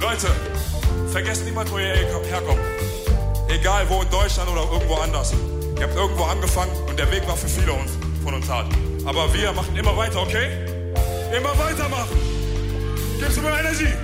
Leute, vergesst niemals, wo ihr herkommt. Egal wo, in Deutschland oder irgendwo anders. Ihr habt irgendwo angefangen und der Weg war für viele von uns hart. Aber wir machen immer weiter, okay? Immer weitermachen. Gib's mir Energie.